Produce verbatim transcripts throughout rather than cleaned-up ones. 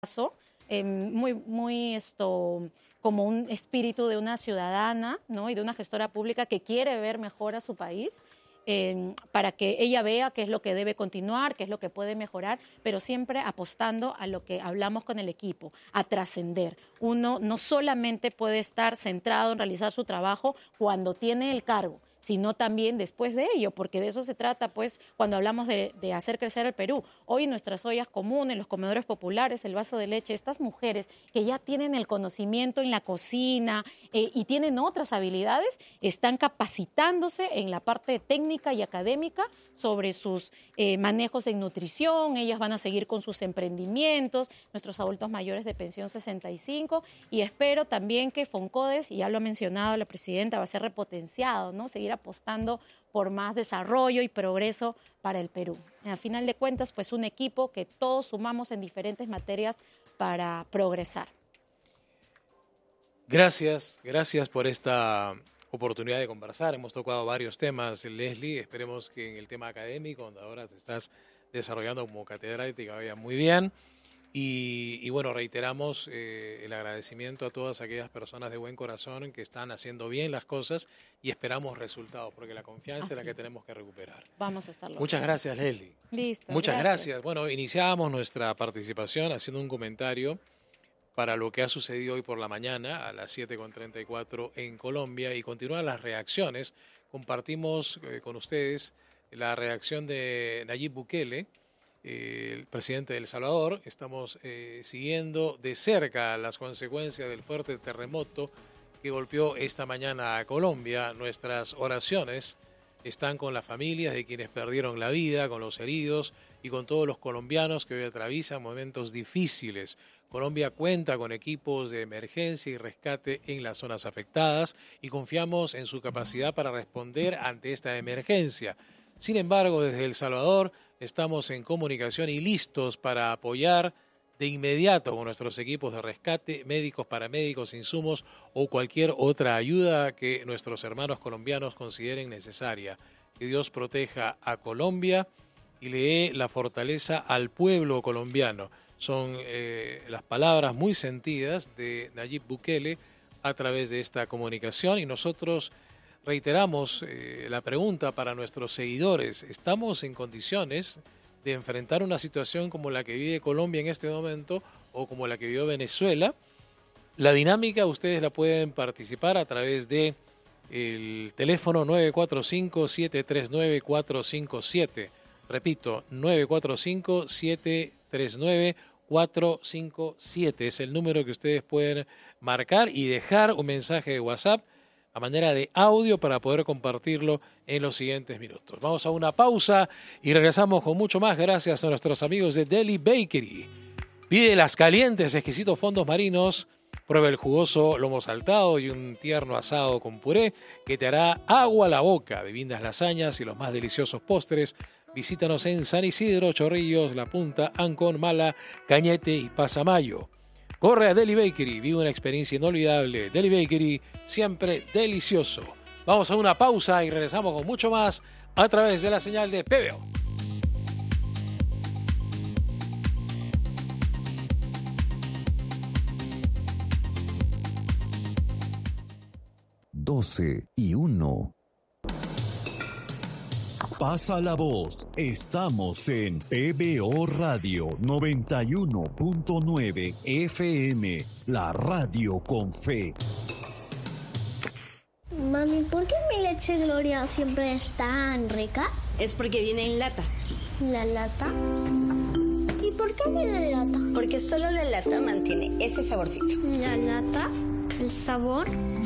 Eh, muy, muy esto, como un espíritu de una ciudadana, ¿no? Y de una gestora pública que quiere ver mejor a su país, eh, para que ella vea qué es lo que debe continuar, qué es lo que puede mejorar, pero siempre apostando a lo que hablamos con el equipo, a trascender. Uno no solamente puede estar centrado en realizar su trabajo cuando tiene el cargo, sino también después de ello, porque de eso se trata, pues, cuando hablamos de, de hacer crecer el Perú. Hoy nuestras ollas comunes, los comedores populares, el vaso de leche, estas mujeres que ya tienen el conocimiento en la cocina eh, y tienen otras habilidades, están capacitándose en la parte técnica y académica sobre sus eh, manejos en nutrición. Ellas van a seguir con sus emprendimientos, nuestros adultos mayores de pensión sesenta y cinco, y espero también que Foncodes, y ya lo ha mencionado la presidenta, va a ser repotenciado, ¿no? Seguir apostando por más desarrollo y progreso para el Perú. A final de cuentas, pues un equipo que todos sumamos en diferentes materias para progresar. Gracias, gracias por esta oportunidad de conversar. Hemos tocado varios temas, Leslie. Esperemos que en el tema académico, donde ahora te estás desarrollando como catedrática, vaya muy bien. Y, y bueno, reiteramos eh, el agradecimiento a todas aquellas personas de buen corazón que están haciendo bien las cosas y esperamos resultados, porque la confianza Así. es la que tenemos que recuperar. Vamos a estarlo. Muchas gracias, Leslie. Listo. Muchas gracias. gracias. Bueno, iniciábamos nuestra participación haciendo un comentario para lo que ha sucedido hoy por la mañana a las siete con treinta y cuatro en Colombia, y continúan las reacciones. Compartimos eh, con ustedes la reacción de Nayib Bukele, eh, el presidente de El Salvador. Estamos eh, siguiendo de cerca las consecuencias del fuerte terremoto que golpeó esta mañana a Colombia. Nuestras oraciones están con las familias de quienes perdieron la vida, con los heridos y con todos los colombianos que hoy atraviesan momentos difíciles. Colombia cuenta con equipos de emergencia y rescate en las zonas afectadas y confiamos en su capacidad para responder ante esta emergencia. Sin embargo, desde El Salvador estamos en comunicación y listos para apoyar de inmediato con nuestros equipos de rescate, médicos, paramédicos, insumos o cualquier otra ayuda que nuestros hermanos colombianos consideren necesaria. Que Dios proteja a Colombia y le dé la fortaleza al pueblo colombiano. Son eh, las palabras muy sentidas de Nayib Bukele a través de esta comunicación, y nosotros reiteramos eh, la pregunta para nuestros seguidores. ¿Estamos en condiciones de enfrentar una situación como la que vive Colombia en este momento o como la que vivió Venezuela? La dinámica ustedes la pueden participar a través de el teléfono nueve cuatro cinco, siete tres nueve, cuatro cinco siete. Repito, nueve cuatro cinco, siete tres nueve, cuatro cinco siete es el número que ustedes pueden marcar y dejar un mensaje de WhatsApp a manera de audio para poder compartirlo en los siguientes minutos. Vamos a una pausa y regresamos con mucho más gracias a nuestros amigos de Deli Bakery. Pide las calientes, exquisitos fondos marinos, prueba el jugoso lomo saltado y un tierno asado con puré que te hará agua a la boca, divinas lasañas y los más deliciosos postres. Visítanos en San Isidro, Chorrillos, La Punta, Ancón, Mala, Cañete y Pasamayo. Corre a Deli Bakery, vive una experiencia inolvidable. Deli Bakery, siempre delicioso. Vamos a una pausa y regresamos con mucho más a través de la señal de P B O. doce y uno. Pasa la voz, estamos en P B O Radio noventa y uno punto nueve F M, la radio con fe. Mami, ¿por qué mi leche Gloria siempre es tan rica? Es porque viene en lata. ¿La lata? ¿Y por qué viene en lata? Porque solo la lata mantiene ese saborcito. ¿La lata? ¿El sabor?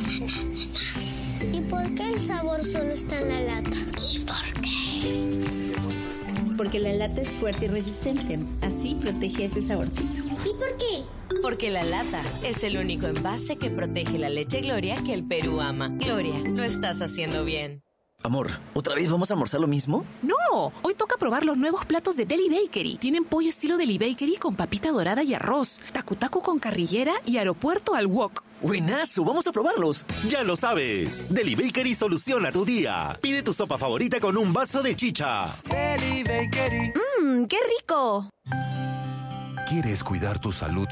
¿Y por qué el sabor solo está en la lata? ¿Y por qué? Porque la lata es fuerte y resistente. Así protege ese saborcito. ¿Y por qué? Porque la lata es el único envase que protege la leche Gloria que el Perú ama. Gloria, lo estás haciendo bien. Amor, ¿otra vez vamos a almorzar lo mismo? No, hoy toca probar los nuevos platos de Deli Bakery. Tienen pollo estilo Deli Bakery con papita dorada y arroz, tacu tacu con carrillera y aeropuerto al wok. ¡Buenazo! ¡Vamos a probarlos! Ya lo sabes, Deli Bakery soluciona tu día. Pide tu sopa favorita con un vaso de chicha. Deli Bakery. ¡Mmm, qué rico! ¿Quieres cuidar tu salud